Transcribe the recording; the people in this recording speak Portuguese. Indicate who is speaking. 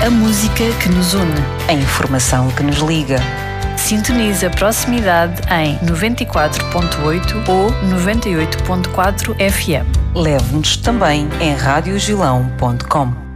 Speaker 1: A música que nos une.
Speaker 2: A informação que nos liga.
Speaker 1: Sintoniza Proximidade em 94.8 ou 98.4 FM.
Speaker 2: Leve-nos também em radiogilão.com.